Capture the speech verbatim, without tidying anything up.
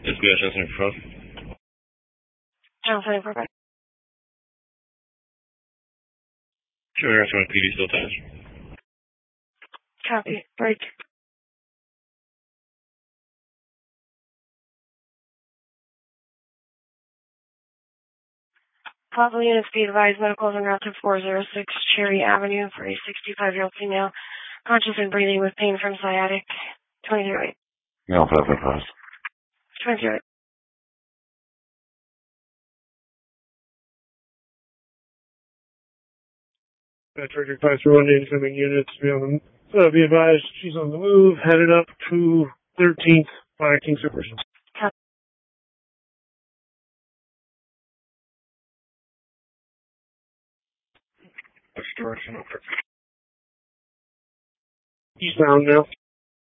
Yes, we are transferring from. Transferring for back. Sure, we're transferring P D still attached. Copy. Break. Possible units be advised medical is en route to four oh six Cherry Avenue for a sixty-five-year-old female, conscious and breathing with pain from sciatic. twenty-zero eight. No, perfect, first. twenty-zero eight. Patrick five through one incoming units. Be, on, uh, be advised she's on the move, headed up to thirteenth by King Supers. Which direction? Eastbound now.